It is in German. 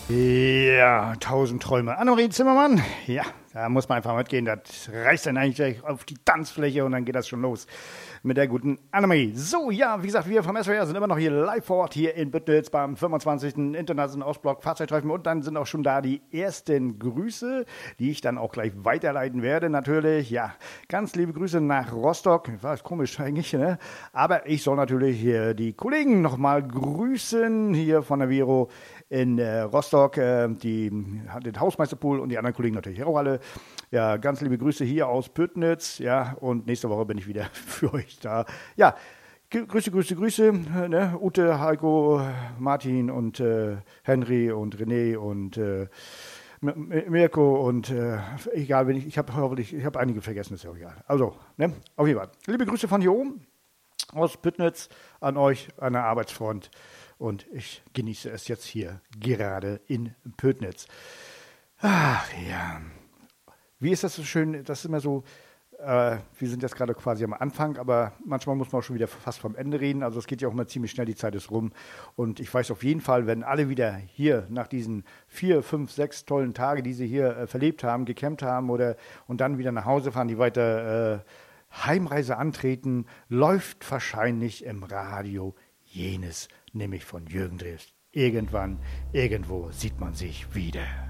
Ja, 1000 Träume. Annemarie Zimmermann, ja, da muss man einfach mitgehen. Das reißt dann eigentlich gleich auf die Tanzfläche und dann geht das schon los mit der guten Annemarie. So, ja, wie gesagt, wir vom SWR sind immer noch hier live vor Ort hier in Büttnitz beim 25. Internationalen Ostblock Fahrzeugtreffen und dann sind auch schon da die ersten Grüße, die ich dann auch gleich weiterleiten werde. Natürlich, ja, ganz liebe Grüße nach Rostock. War ist komisch eigentlich, ne? Aber ich soll natürlich hier die Kollegen nochmal grüßen hier von der Viro in Rostock, die hat den Hausmeisterpool und die anderen Kollegen natürlich auch alle. Ja, ganz liebe Grüße hier aus Pötnitz, ja, und nächste Woche bin ich wieder für euch da. Ja, Grüße, ne? Ute, Heiko, Martin und Henry und René und Mirko und egal, ich habe einige vergessen, ist ja auch egal. Also, ne, auf jeden Fall. Liebe Grüße von hier oben aus Pötnitz an euch, an der Arbeitsfront. Und ich genieße es jetzt hier gerade in Pötnitz. Ach ja, wie ist das so schön? Das ist immer so, wir sind jetzt gerade quasi am Anfang, aber manchmal muss man auch schon wieder fast vom Ende reden. Also es geht ja auch immer ziemlich schnell, die Zeit ist rum. Und ich weiß auf jeden Fall, wenn alle wieder hier nach diesen 4, 5, 6 tollen Tagen, die sie hier verlebt haben, gecampt haben und dann wieder nach Hause fahren, die weiter Heimreise antreten, läuft wahrscheinlich im Radio jenes, nämlich von Jürgen Drews. Irgendwann, irgendwo sieht man sich wieder.